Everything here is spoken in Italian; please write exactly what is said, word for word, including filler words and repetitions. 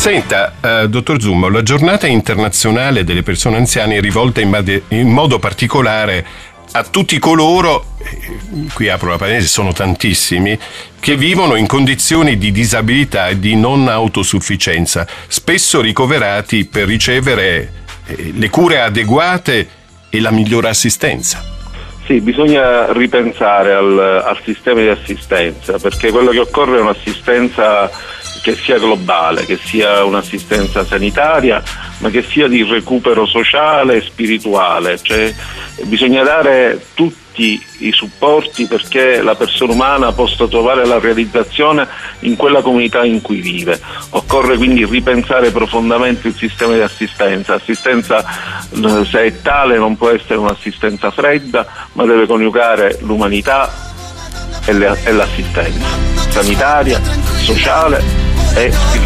Senta, uh, dottor Zummo, la giornata internazionale delle persone anziane è rivolta in, made- in modo particolare a tutti coloro, eh, qui apro la parentesi, sono tantissimi, che vivono in condizioni di disabilità e di non autosufficienza, spesso ricoverati per ricevere eh, le cure adeguate e la migliore assistenza. Sì, bisogna ripensare al, al sistema di assistenza, perché quello che occorre è un'assistenza che sia globale, che sia un'assistenza sanitaria, ma che sia di recupero sociale e spirituale, cioè bisogna dare tutti i supporti perché la persona umana possa trovare la realizzazione in quella comunità in cui vive. Occorre quindi ripensare profondamente il sistema di assistenza. L'assistenza, se è tale, non può essere un'assistenza fredda, ma deve coniugare l'umanità e l'assistenza sanitaria, sociale e spirituale.